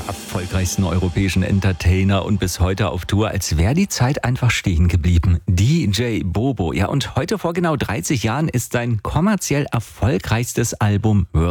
erfolgreichsten europäischen Entertainer und bis heute auf Tour, als wäre die Zeit einfach stehen geblieben. DJ Bobo. Ja, und heute vor genau 30 Jahren ist sein kommerziell erfolgreichstes Album